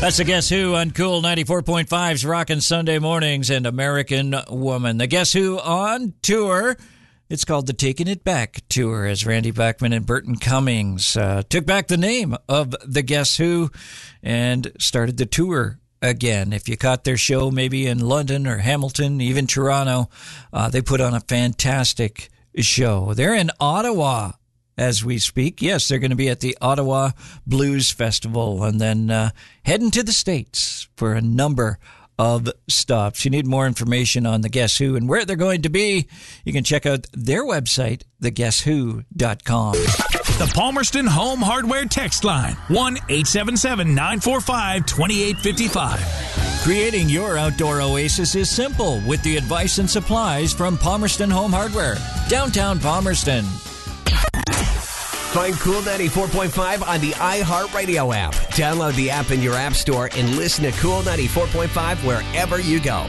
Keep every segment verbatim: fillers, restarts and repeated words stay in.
That's the Guess Who on Cool ninety-four point five's Rockin' Sunday Mornings and American Woman. The Guess Who on tour. It's called the Taking It Back Tour, as Randy Bachman and Burton Cummings uh, took back the name of the Guess Who and started the tour again. If you caught their show maybe in London or Hamilton, even Toronto, uh, they put on a fantastic show. They're in Ottawa as we speak. Yes, they're going to be at the Ottawa Blues Festival and then uh, heading to the States for a number of stops. You need more information on the Guess Who and where they're going to be, you can check out their website, the guess who dot com. The Palmerston Home Hardware text line, one eight seven seven, nine four five, two eight five five. Creating your outdoor oasis is simple with the advice and supplies from Palmerston Home Hardware, downtown Palmerston. Find Cool ninety-four point five on the iHeartRadio app. Download the app in your app store and listen to Cool ninety-four point five wherever you go.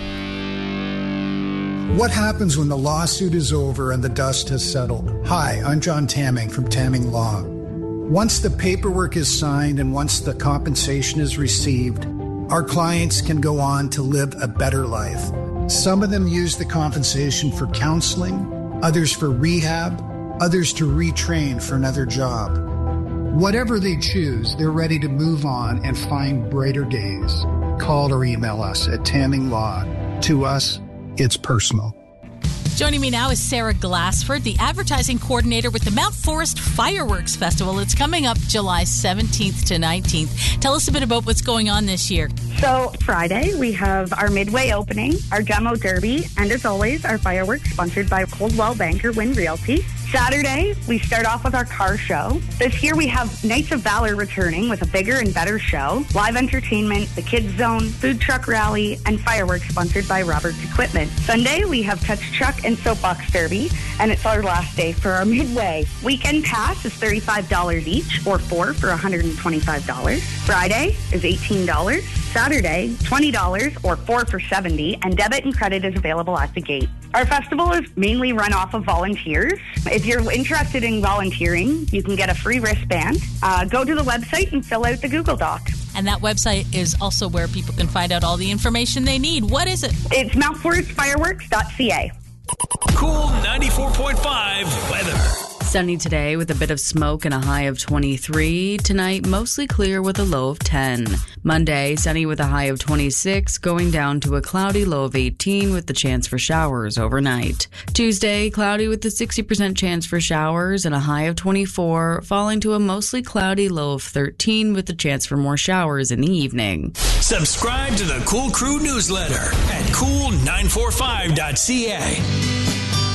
What happens when the lawsuit is over and the dust has settled? Hi, I'm John Tamming from Tamming Law. Once the paperwork is signed and once the compensation is received, our clients can go on to live a better life. Some of them use the compensation for counseling, others for rehab, others to retrain for another job. Whatever they choose, they're ready to move on and find brighter days. Call or email us at Tamming Law. To us, it's personal. Joining me now is Sarah Glassford, the advertising coordinator with the Mount Forest Fireworks Festival. It's coming up July seventeenth to nineteenth. Tell us a bit about what's going on this year. So Friday, we have our midway opening, our demo derby, and as always, our fireworks sponsored by Coldwell Banker Wynn Realty. Saturday, we start off with our car show. This year, we have Knights of Valor returning with a bigger and better show, live entertainment, the Kids Zone, food truck rally, and fireworks sponsored by Roberts Equipment. Sunday, we have Touch Truck and Soapbox Derby, and it's our last day for our midway. Weekend pass is thirty-five dollars each, or four for one hundred twenty-five dollars. Friday is eighteen dollars. Saturday, twenty dollars, or four for seventy dollars, and debit and credit is available at the gate. Our festival is mainly run off of volunteers. If you're interested in volunteering, you can get a free wristband. Uh, go to the website and fill out the Google Doc. And that website is also where people can find out all the information they need. What is it? It's mount forest fireworks dot c a. Cool ninety-four point five weather. Sunny today with a bit of smoke and a high of twenty-three. Tonight, mostly clear with a low of ten. Monday, sunny with a high of twenty-six, going down to a cloudy low of eighteen with the chance for showers overnight. Tuesday, cloudy with a sixty percent chance for showers and a high of twenty-four, falling to a mostly cloudy low of thirteen with the chance for more showers in the evening. Subscribe to the Cool Crew newsletter at cool nine four five dot c a.